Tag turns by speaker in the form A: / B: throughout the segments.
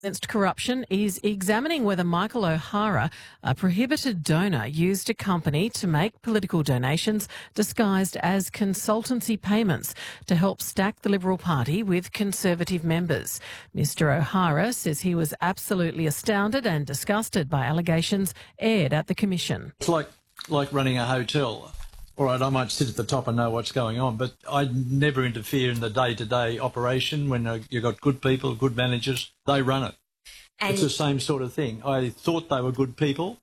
A: Against Corruption is examining whether Michael O'Hara, a prohibited donor, used a company to make political donations disguised as consultancy payments to help stack the Liberal Party with Conservative members. Mr O'Hara says he was absolutely astounded and disgusted by allegations aired at the Commission.
B: It's like running a hotel. All right, I might sit at the top and know what's going on, but I never interfere in the day-to-day operation. When you've got good people, good managers, they run it. And it's the same sort of thing. I thought they were good people.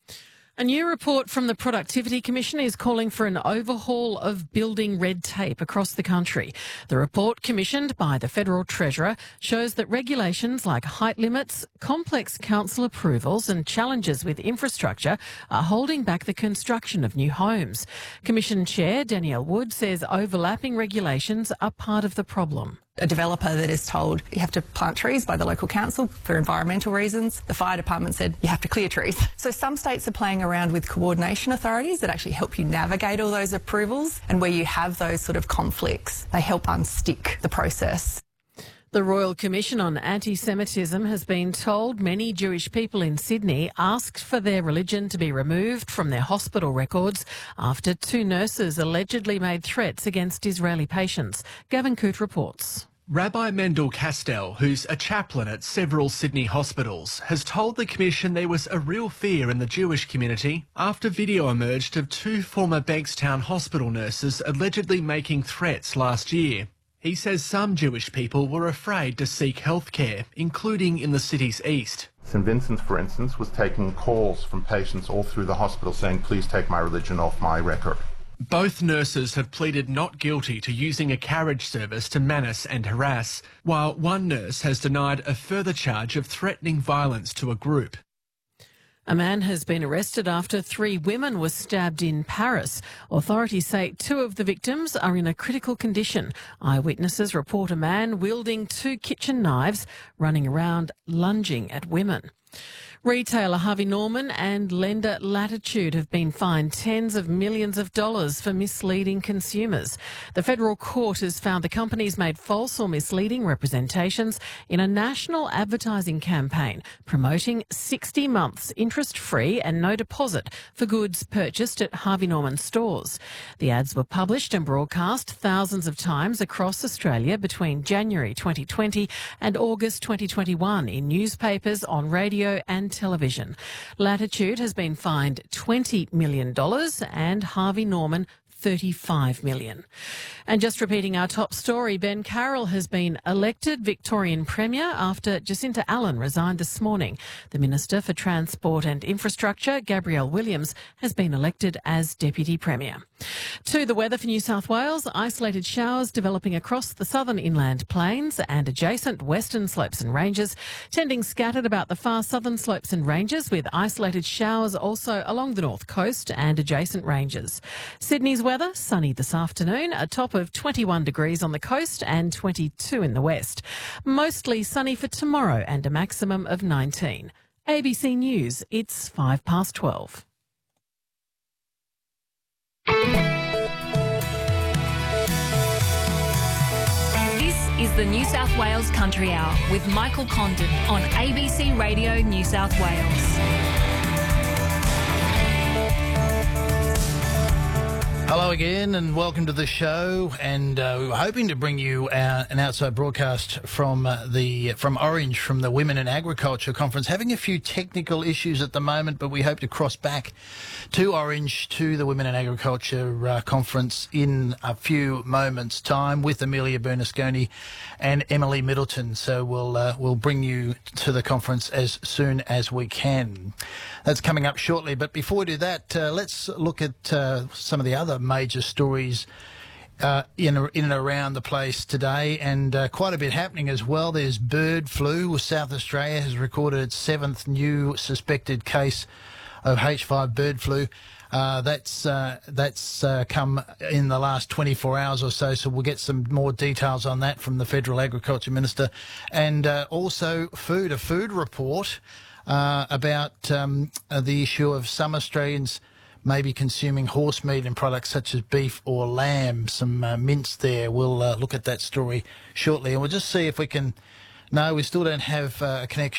A: A new report from the Productivity Commission is calling for an overhaul of building red tape across the country. The report, commissioned by the Federal Treasurer, shows that regulations like height limits, complex council approvals and challenges with infrastructure are holding back the construction of new homes. Commission Chair Danielle Wood says overlapping regulations are part of the problem.
C: A developer that is told you have to plant trees by the local council for environmental reasons. The fire department said you have to clear trees. So some states are playing around with coordination authorities that actually help you navigate all those approvals, and where you have those sort of conflicts, they help unstick the process.
A: The Royal Commission on Anti-Semitism has been told many Jewish people in Sydney asked for their religion to be removed from their hospital records after two nurses allegedly made threats against Israeli patients. Gavin Coote reports.
D: Rabbi Mendel Castell, who's a chaplain at several Sydney hospitals, has told the Commission there was a real fear in the Jewish community after video emerged of two former Bankstown hospital nurses allegedly making threats last year. He says some Jewish people were afraid to seek healthcare, including in the city's east.
E: St Vincent's, for instance, was taking calls from patients all through the hospital saying, please take my religion off my record.
D: Both nurses have pleaded not guilty to using a carriage service to menace and harass, while one nurse has denied a further charge of threatening violence to a group.
A: A man has been arrested after three women were stabbed in Paris. Authorities say two of the victims are in a critical condition. Eyewitnesses report a man wielding two kitchen knives running around lunging at women. Retailer Harvey Norman and lender Latitude have been fined tens of millions of dollars for misleading consumers. The federal court has found the companies made false or misleading representations in a national advertising campaign promoting 60 months interest-free and no deposit for goods purchased at Harvey Norman stores. The ads were published and broadcast thousands of times across Australia between January 2020 and August 2021 in newspapers, on radio and television. Latitude has been fined $20 million and Harvey Norman $35 million. And just repeating our top story, Ben Carroll has been elected Victorian Premier after Jacinta Allen resigned this morning. The Minister for Transport and Infrastructure, Gabrielle Williams, has been elected as Deputy Premier. To the weather for New South Wales, isolated showers developing across the southern inland plains and adjacent western slopes and ranges, tending scattered about the far southern slopes and ranges, with isolated showers also along the north coast and adjacent ranges. Sydney's weather, sunny this afternoon, a top of 21 degrees on the coast and 22 in the west. Mostly sunny for tomorrow and a maximum of 19. ABC News, it's 12:05.
F: This is the New South Wales Country Hour with Michael Condon on ABC Radio New South Wales.
G: Hello again and welcome to the show, and we were hoping to bring you an outside broadcast from Orange, from the Women in Agriculture Conference. Having a few technical issues at the moment, but we hope to cross back to Orange, to the Women in Agriculture Conference in a few moments' time with Amelia Bernasconi and Emily Middleton. So we'll bring you to the conference as soon as we can. That's coming up shortly, but before we do that, let's look at some of the other major stories in and around the place today, and quite a bit happening as well. There's bird flu. South Australia has recorded its 7th new suspected case of H5 bird flu. That's come in the last 24 hours or so, so we'll get some more details on that from the Federal Agriculture Minister. And also a food report about the issue of some Australians maybe consuming horse meat and products such as beef or lamb, some mince there. We'll look at that story shortly, and we'll just see if we can... No, we still don't have a connection